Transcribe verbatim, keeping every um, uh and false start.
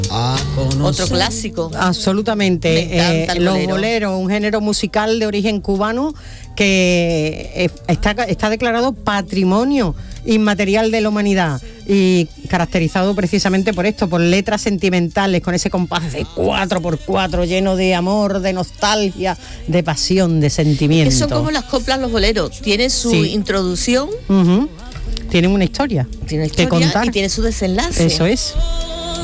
Otro clásico. Absolutamente. Eh, los bolero. boleros, un género musical de origen cubano que eh, está, está declarado Patrimonio Inmaterial de la Humanidad y caracterizado precisamente por esto, por letras sentimentales, con ese compás de cuatro por cuatro lleno de amor, de nostalgia, de pasión, de sentimiento. Que son como las coplas, los boleros. Tiene su sí. introducción. Uh-huh. Tienen una historia. Tiene una historia que contar. Y tiene su desenlace. Eso es.